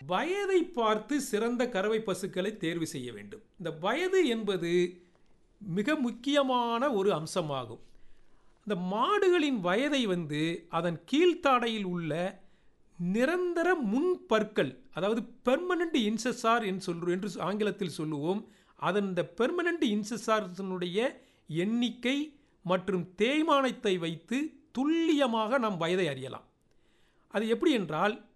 வயதை பார்த்து சிறந்த கறவை பசுக்களை தேர்வு செய்ய வேண்டும். இந்த வயது என்பது மிக முக்கியமான ஒரு அம்சமாகும். இந்த மாடுகளின் வயதை அதன் கீழ்த்தாடையில் உள்ள நிரந்தர முன்பற்கள், அதாவது பெர்மனன்ட் இன்செசார் என்று ஆங்கிலத்தில் சொல்லுவோம். அதன் இந்த பெர்மனன்ட் இன்செசார்னுடைய எண்ணிக்கை மற்றும் தேய்மானத்தை வைத்து துல்லியமாக நாம் வயதை அறியலாம். அது எப்படி என்றால்,